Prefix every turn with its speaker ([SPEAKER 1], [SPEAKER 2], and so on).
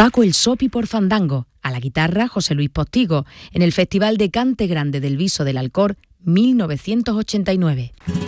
[SPEAKER 1] Paco el Sopi por fandango, a la guitarra José Luis Postigo, en el Festival de Cante Grande del Viso del Alcor 1989.